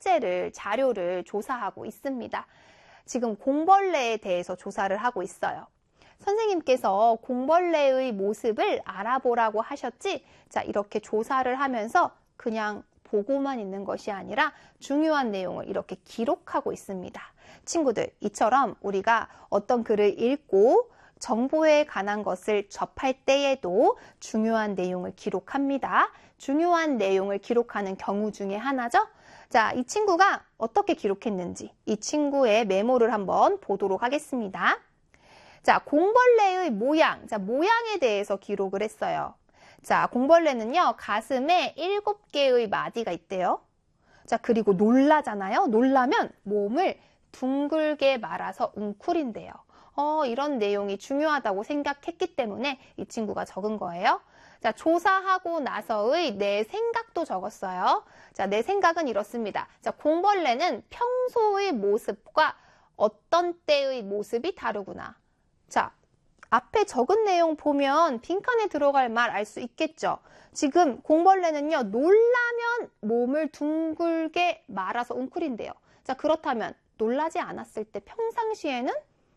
자료를 조사하고 있습니다. 지금 공벌레에 대해서 조사를 하고 있어요. 선생님께서 공벌레의 모습을 알아보라고 하셨지? 자, 이렇게 조사를 하면서 그냥 보고만 있는 것이 아니라 중요한 내용을 이렇게 기록하고 있습니다. 친구들, 이처럼 우리가 어떤 글을 읽고 정보에 관한 것을 접할 때에도 중요한 내용을 기록합니다. 중요한 내용을 기록하는 경우 중에 하나죠. 자, 이 친구가 어떻게 기록했는지 이 친구의 메모를 한번 보도록 하겠습니다. 자, 공벌레의 모양. 자, 모양에 대해서 기록을 했어요. 자, 공벌레는요, 가슴에 7개의 마디가 있대요. 자, 그리고 놀라잖아요. 놀라면 몸을 둥글게 말아서 웅크린대요. 이런 내용이 중요하다고 생각했기 때문에 이 친구가 적은 거예요. 자, 조사하고 나서의 내 생각도 적었어요. 자, 내 생각은 이렇습니다. 자, 공벌레는 평소의 모습과 어떤 때의 모습이 다르구나. 자, 앞에 적은 내용 보면 빈칸에 들어갈 말 알 수 있겠죠. 지금 공벌레는요, 놀라면 몸을 둥글게 말아서 웅크린대요. 자, 그렇다면 놀라지 않았을 때 평상시에는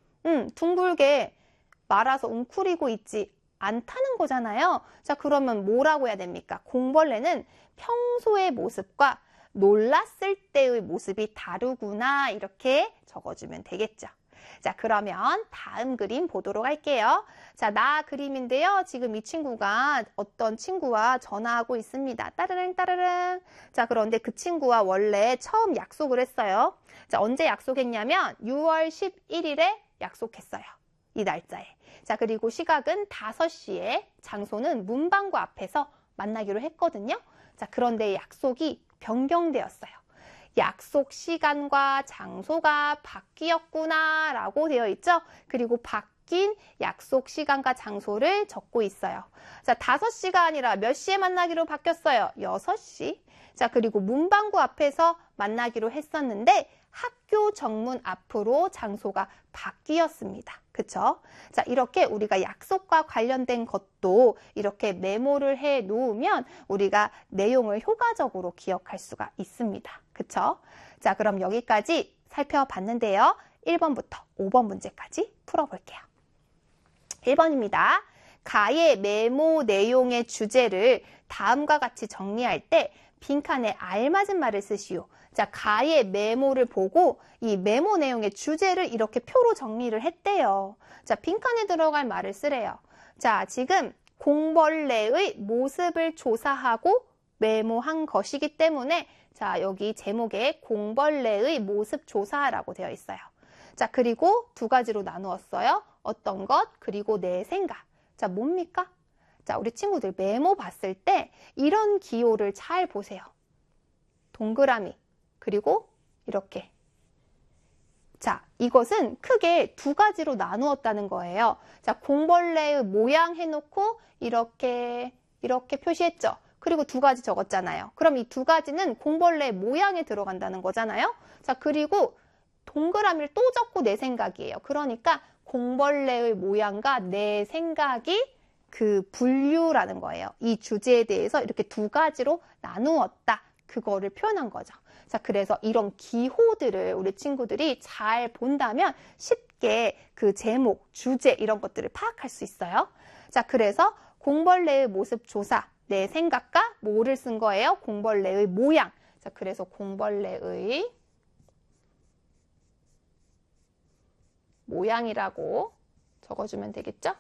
둥글게 말아서 웅크리고 있지 않다는 거잖아요. 자, 그러면 뭐라고 해야 됩니까? 공벌레는 평소의 모습과 놀랐을 때의 모습이 다르구나, 이렇게 적어주면 되겠죠. 자, 그러면 다음 그림 보도록 할게요. 자, 나 그림인데요. 지금 이 친구가 어떤 친구와 전화하고 있습니다. 따르릉 따르릉. 자, 그런데 그 친구와 원래 처음 약속을 했어요. 자, 언제 약속했냐면 6월 11일에 약속했어요. 이 날짜에. 자, 그리고 시각은 5시에, 장소는 문방구 앞에서 만나기로 했거든요. 자, 그런데 약속이 변경되었어요. 약속 시간과 장소가 바뀌었구나 라고 되어 있죠. 그리고 바뀐 약속 시간과 장소를 적고 있어요. 자, 5시가 아니라 몇 시에 만나기로 바뀌었어요? 6시. 자, 그리고 문방구 앞에서 만나기로 했었는데 학교 정문 앞으로 장소가 바뀌었습니다. 그쵸? 자, 이렇게 우리가 약속과 관련된 것도 이렇게 메모를 해 놓으면 우리가 내용을 효과적으로 기억할 수가 있습니다. 그쵸? 자, 그럼 여기까지 살펴봤는데요. 1번부터 5번 문제까지 풀어볼게요. 1번입니다. 가의 메모 내용의 주제를 다음과 같이 정리할 때 빈칸에 알맞은 말을 쓰시오. 자, 가의 메모를 보고 이 메모 내용의 주제를 이렇게 표로 정리를 했대요. 자, 빈칸에 들어갈 말을 쓰래요. 자, 지금 공벌레의 모습을 조사하고 메모한 것이기 때문에 자, 여기 제목에 공벌레의 모습 조사라고 되어 있어요. 자, 그리고 두 가지로 나누었어요. 어떤 것, 그리고 내 생각. 자, 뭡니까? 자, 우리 친구들 메모 봤을 때 이런 기호를 잘 보세요. 동그라미, 그리고 이렇게. 자, 이것은 크게 두 가지로 나누었다는 거예요. 자, 공벌레의 모양 해놓고 이렇게 표시했죠. 그리고 두 가지 적었잖아요. 그럼 이 두 가지는 공벌레 모양에 들어간다는 거잖아요. 자, 그리고 동그라미를 또 적고 내 생각이에요. 그러니까 공벌레의 모양과 내 생각이 그 분류라는 거예요. 이 주제에 대해서 이렇게 두 가지로 나누었다. 그거를 표현한 거죠. 자, 그래서 이런 기호들을 우리 친구들이 잘 본다면 쉽게 그 제목, 주제 이런 것들을 파악할 수 있어요. 자, 그래서 공벌레의 모습 조사, 내 생각과 뭐를 쓴 거예요? 공벌레의 모양. 자, 그래서 공벌레의 모양이라고 적어주면 되겠죠?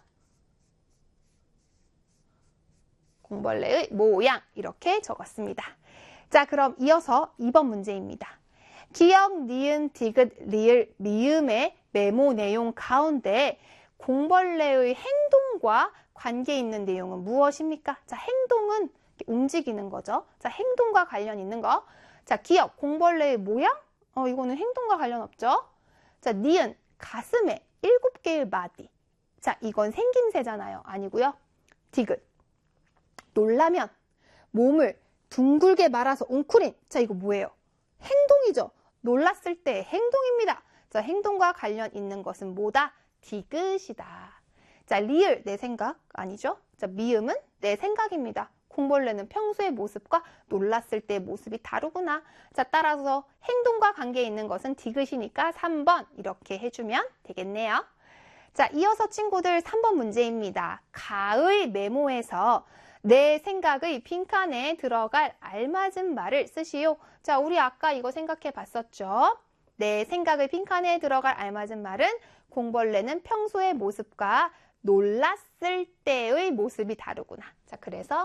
공벌레의 모양 이렇게 적었습니다. 자, 그럼 이어서 2번 문제입니다. 기역, 니은, 디귿, 리을, 미음의 메모 내용 가운데 공벌레의 행동과 관계 있는 내용은 무엇입니까? 자, 행동은 움직이는 거죠. 자, 행동과 관련 있는 거. 자, 기역, 공벌레의 모양? 이거는 행동과 관련 없죠. 자, 니은, 가슴에 7개의 마디. 자, 이건 생김새잖아요. 아니고요. 디귿, 놀라면 몸을 둥글게 말아서 웅크린. 자, 이거 뭐예요? 행동이죠. 놀랐을 때 행동입니다. 자, 행동과 관련 있는 것은 뭐다? 디귿이다. 자, 리을, 내 생각 아니죠? 자, 미음은 내 생각입니다. 공벌레는 평소의 모습과 놀랐을 때의 모습이 다르구나. 자, 따라서 행동과 관계 있는 것은 디귿이니까 3번 이렇게 해주면 되겠네요. 자, 이어서 친구들 3번 문제입니다. 가의 메모에서 내 생각의 빈칸에 들어갈 알맞은 말을 쓰시오. 자, 우리 아까 이거 생각해 봤었죠? 내 생각의 빈칸에 들어갈 알맞은 말은 공벌레는 평소의 모습과 놀랐을 때의 모습이 다르구나. 자, 그래서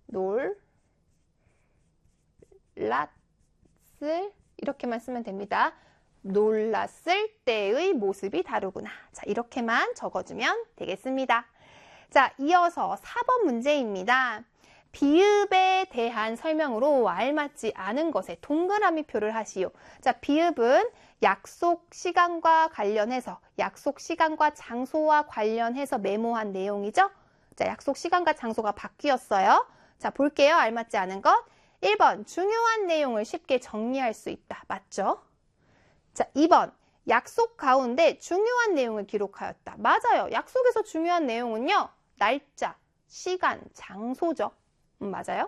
놀랐을 이렇게만 쓰면 됩니다. 놀랐을 때의 모습이 다르구나. 자, 이렇게만 적어주면 되겠습니다. 자, 이어서 4번 문제입니다. 비읍에 대한 설명으로 알맞지 않은 것에 동그라미 표를 하시오. 자, 비읍은 약속 시간과 관련해서, 약속 시간과 장소와 관련해서 메모한 내용이죠. 자, 약속 시간과 장소가 바뀌었어요. 자, 볼게요. 알맞지 않은 것. 1번, 중요한 내용을 쉽게 정리할 수 있다. 맞죠? 자, 2번, 약속 가운데 중요한 내용을 기록하였다. 맞아요. 약속에서 중요한 내용은요, 날짜, 시간, 장소죠. 맞아요.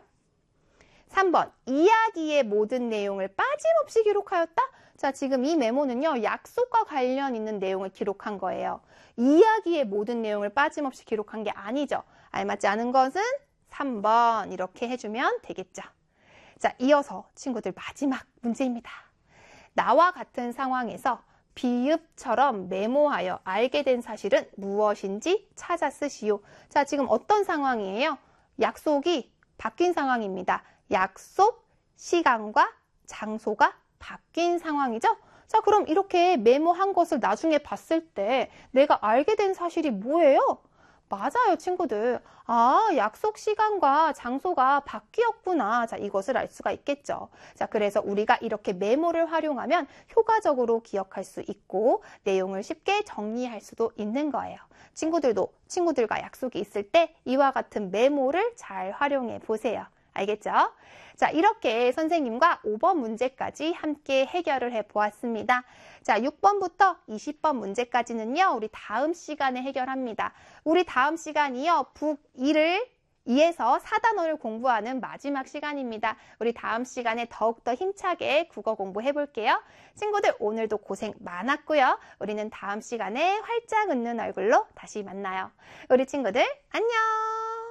3번, 이야기의 모든 내용을 빠짐없이 기록하였다. 자, 지금 이 메모는요, 약속과 관련 있는 내용을 기록한 거예요. 이야기의 모든 내용을 빠짐없이 기록한 게 아니죠. 알맞지 않은 것은 3번 이렇게 해주면 되겠죠. 자, 이어서 친구들 마지막 문제입니다. 나와 같은 상황에서 비읍처럼 메모하여 알게 된 사실은 무엇인지 찾아 쓰시오. 자, 지금 어떤 상황이에요? 약속이 바뀐 상황입니다. 약속 시간과 장소가 바뀐 상황이죠? 자, 그럼 이렇게 메모한 것을 나중에 봤을 때 내가 알게 된 사실이 뭐예요? 맞아요, 친구들. 아, 약속 시간과 장소가 바뀌었구나. 자, 이것을 알 수가 있겠죠. 자, 그래서 우리가 이렇게 메모를 활용하면 효과적으로 기억할 수 있고 내용을 쉽게 정리할 수도 있는 거예요. 친구들도 친구들과 약속이 있을 때 이와 같은 메모를 잘 활용해 보세요. 알겠죠? 자, 이렇게 선생님과 5번 문제까지 함께 해결을 해 보았습니다. 자, 6번부터 20번 문제까지는요, 우리 다음 시간에 해결합니다. 우리 다음 시간이요, 북2를 2에서 4단원을 공부하는 마지막 시간입니다. 우리 다음 시간에 더욱더 힘차게 국어 공부해 볼게요. 친구들, 오늘도 고생 많았고요. 우리는 다음 시간에 활짝 웃는 얼굴로 다시 만나요. 우리 친구들, 안녕!